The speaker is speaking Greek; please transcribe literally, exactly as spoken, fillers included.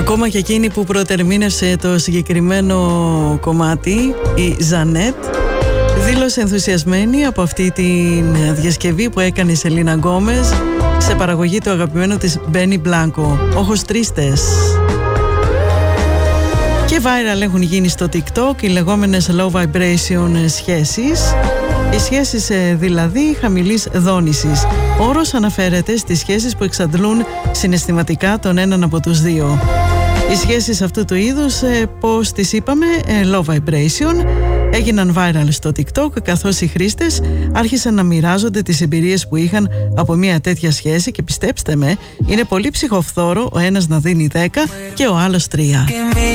Ακόμα και εκείνη που πρωτερμήνευσε το συγκεκριμένο κομμάτι, η Ζανέτ, δήλωσε ενθουσιασμένη από αυτή τη διασκευή που έκανε η Σελίνα Γκόμες σε παραγωγή του αγαπημένου της Μπένι Μπλάνκο, «Ojos Tristes». Και viral έχουν γίνει στο TikTok οι λεγόμενες low vibration σχέσεις, οι σχέσεις δηλαδή χαμηλής δόνησης. Ο όρος αναφέρεται στις σχέσεις που εξαντλούν συναισθηματικά τον έναν από τους δύο. Οι σχέσεις αυτού του είδους, πώς τις είπαμε, low vibration, έγιναν viral στο TikTok, καθώς οι χρήστες άρχισαν να μοιράζονται τις εμπειρίες που είχαν από μια τέτοια σχέση και πιστέψτε με, είναι πολύ ψυχοφθόρο ο ένας να δίνει δέκα και ο άλλος τρία.